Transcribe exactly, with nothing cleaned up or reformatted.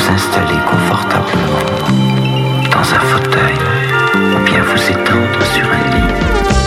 vous installer confortablement dans un fauteuil ou bien vous étendre sur un lit.